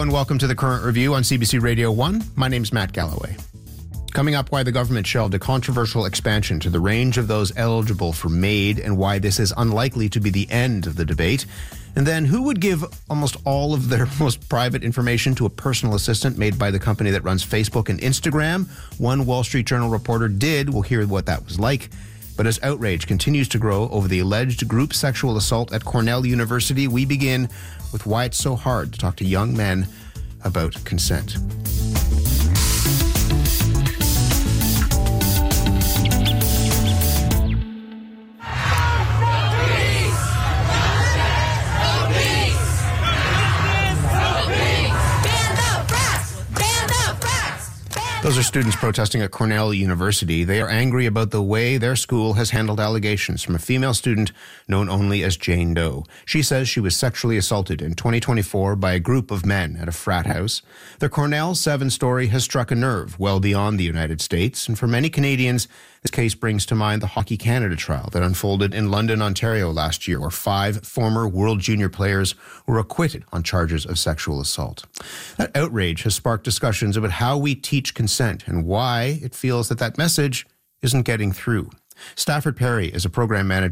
everyone. Welcome to the Current Review on CBC Radio 1. My name's Matt Galloway. Coming up, why the government shelved a controversial expansion to the range of those eligible for MAID and why this is unlikely to be the end of the debate. And then, who would give almost all of their most private information to a personal assistant made by the company that runs Facebook and Instagram? One Wall Street Journal reporter did. We'll hear what that was like. But as outrage continues to grow over the alleged group sexual assault at Cornell University, we begin with why it's so hard to talk to young men about consent. Those are students protesting at Cornell University. They are angry about the way their school has handled allegations from a female student known only as Jane Doe. She says she was sexually assaulted in 2024 by a group of men at a frat house. The Cornell 7 story has struck a nerve well beyond the United States, and for many Canadians, this case brings to mind the Hockey Canada trial that unfolded in London, Ontario last year, where 5 former World Junior players were acquitted on charges of sexual assault. That outrage has sparked discussions about how we teach consent and why it feels that message isn't getting through. Stafford Perry is a program manager